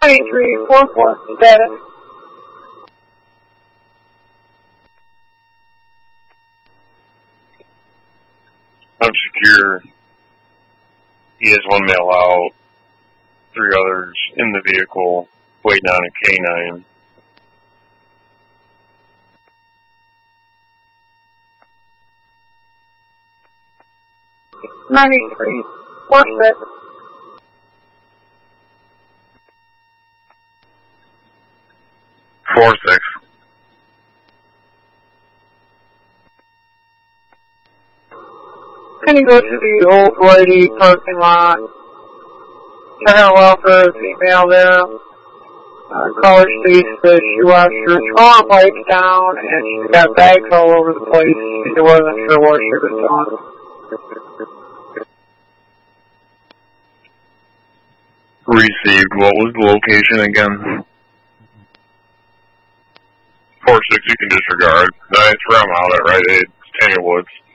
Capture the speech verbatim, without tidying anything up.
ninety-three four four, status. Unsecure. He has one male out. Three others in the vehicle, waiting on a K nine. ninety-three four six. Four six. Can you go to the Old Lady parking lot? Check out welfare female there. Uh, caller states that she watched her throw pipes down and she got bags all over the place. She wasn't sure what she was doing. Received. What was the location again? Four six. You can disregard. That's where I'm out at, right? It's Tanya Woods.